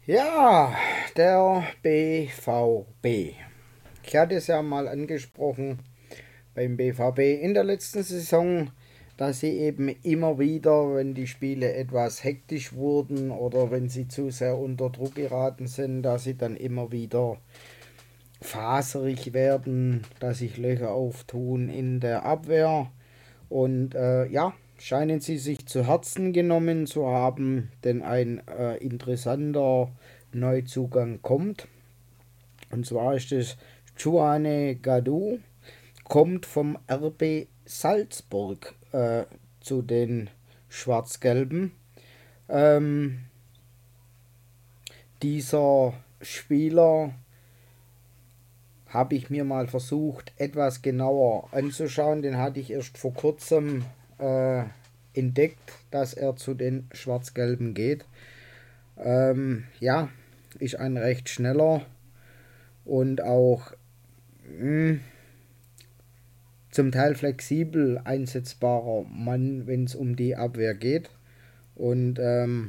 Ja, der BVB. Ich hatte es ja mal angesprochen beim BVB in der letzten Saison, dass sie eben immer wieder, wenn die Spiele etwas hektisch wurden oder wenn sie zu sehr unter Druck geraten sind, dass sie dann immer wieder faserig werden, dass sich Löcher auftun in der Abwehr. Und ja, scheinen sie sich zu Herzen genommen zu haben, denn ein interessanter Neuzugang kommt. Und zwar ist es Juane Gadou, kommt vom RB Salzburg zu den Schwarz-Gelben. Ähm, dieser Spieler habe ich mir mal versucht, etwas genauer anzuschauen. Den hatte ich erst vor kurzem äh, entdeckt, dass er zu den Schwarz-Gelben geht. Ja, ist ein recht schneller und auch zum Teil flexibel einsetzbarer Mann, wenn es um die Abwehr geht. Und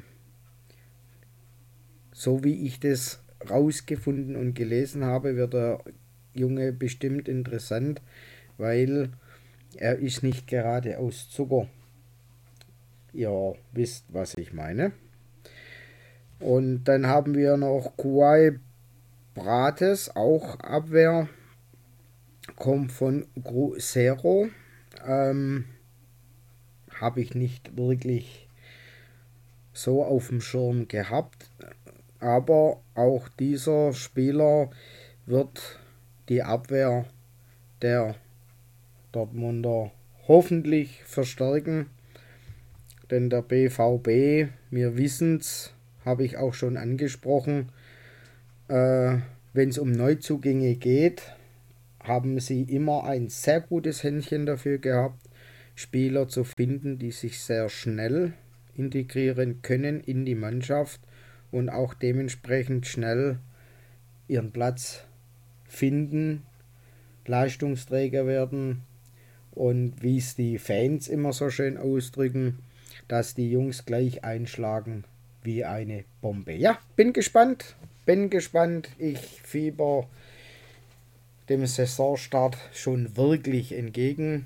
so wie ich das rausgefunden und gelesen habe, wird der Junge bestimmt interessant, weil er ist nicht gerade aus Zucker. Ihr wisst, was ich meine. Und dann haben wir noch Kuwai Brates, auch Abwehr, kommt von Cruzeiro. Ähm, habe ich nicht wirklich so auf dem Schirm gehabt. Aber auch dieser Spieler wird die Abwehr der Dortmunder hoffentlich verstärken. Denn der BVB, wir wissen es, habe ich auch schon angesprochen, wenn es um Neuzugänge geht, haben sie immer ein sehr gutes Händchen dafür gehabt, Spieler zu finden, die sich sehr schnell integrieren können in die Mannschaft und auch dementsprechend schnell ihren Platz finden, Leistungsträger werden und wie es die Fans immer so schön ausdrücken, dass die Jungs gleich einschlagen wie eine Bombe. Ja, bin gespannt, bin gespannt. Ich fieber dem Saisonstart schon wirklich entgegen,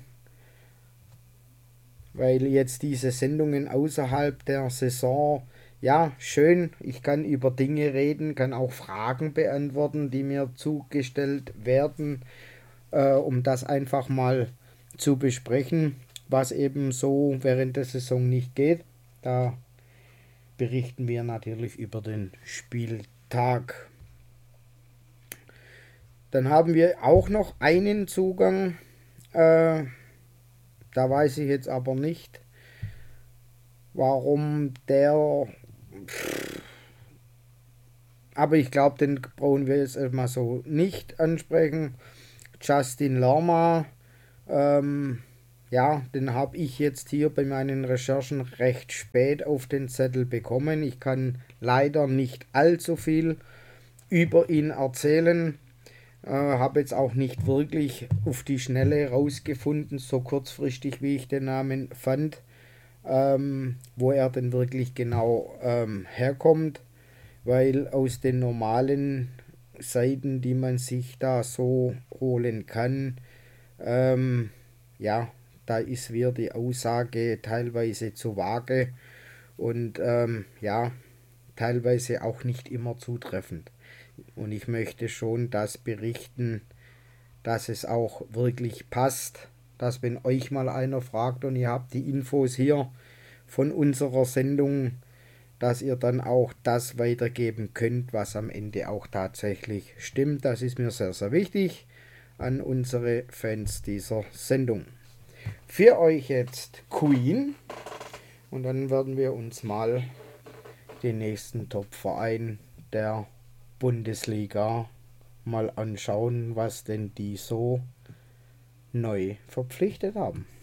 weil jetzt diese Sendungen außerhalb der Saison, ja, schön, ich kann über Dinge reden, kann auch Fragen beantworten, die mir zugestellt werden, um das einfach mal zu besprechen, was eben so während der Saison nicht geht. Da berichten wir natürlich über den Spieltag. Dann haben wir auch noch einen Zugang, da weiß ich jetzt aber nicht, warum der. Aber ich glaube, den brauchen wir jetzt erstmal so nicht ansprechen. Justin Lerma, ja, den habe ich jetzt hier bei meinen Recherchen recht spät auf den Zettel bekommen. Ich kann leider nicht allzu viel über ihn erzählen. Habe jetzt auch nicht wirklich auf die Schnelle rausgefunden, so kurzfristig wie ich den Namen fand, wo er denn wirklich genau herkommt, weil aus den normalen Seiten, die man sich da so holen kann, ja, da ist wieder die Aussage teilweise zu vage und ja, teilweise auch nicht immer zutreffend. Und ich möchte schon das berichten, dass es auch wirklich passt, dass wenn euch mal einer fragt und ihr habt die Infos hier von unserer Sendung, dass ihr dann auch das weitergeben könnt, was am Ende auch tatsächlich stimmt. Das ist mir sehr, sehr wichtig an unsere Fans dieser Sendung. Für euch jetzt Queen und dann werden wir uns mal den nächsten Top-Verein der Bundesliga mal anschauen, was denn die so neu verpflichtet haben.